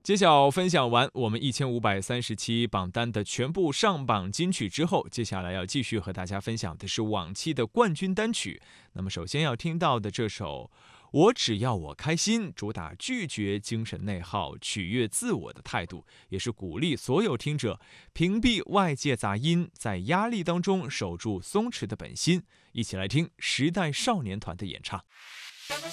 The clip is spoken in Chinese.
揭晓分享完我们1537榜单的全部上榜金曲之后，接下来要继续和大家分享的是往期的冠军单曲。那么首先要听到的这首我只要我开心，主打拒绝精神内耗，取悦自我的态度，也是鼓励所有听者屏蔽外界杂音，在压力当中守住松弛的本心。一起来听时代少年团的演唱。